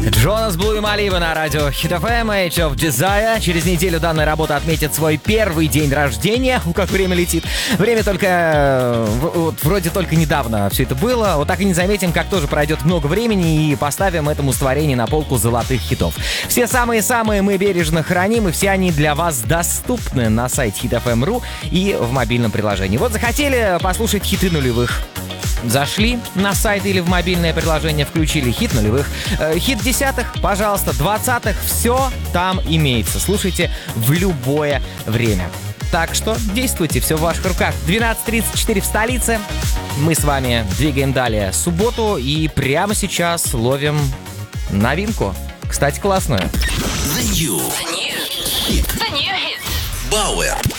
Джонас Блу и Малива на радио Hit FM, Age of Desire. Через неделю данная работа отметит свой первый день рождения. Как время летит. Время только... вроде только недавно все это было. Вот так и не заметим, как тоже пройдет много времени, и поставим этому творению на полку золотых хитов. Все самые-самые мы бережно храним, и все они для вас доступны на сайте hitfm.ru и в мобильном приложении. Вот захотели послушать хиты нулевых. Зашли на сайт или в мобильное приложение, включили хит нулевых, хит десятых, пожалуйста, 20-х, все там имеется. Слушайте в любое время. Так что действуйте, все в ваших руках. 12:34 в столице. Мы с вами двигаем далее субботу и прямо сейчас ловим новинку. Кстати, классную. The new hit. Bauer.